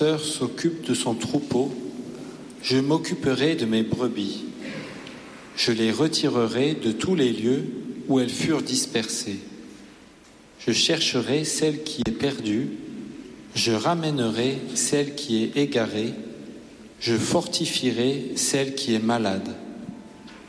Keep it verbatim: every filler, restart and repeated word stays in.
pasteur s'occupe de son troupeau, je m'occuperai de mes brebis. Je les retirerai de tous les lieux où elles furent dispersées. Je chercherai celle qui est perdue, je ramènerai celle qui est égarée, je fortifierai celle qui est malade.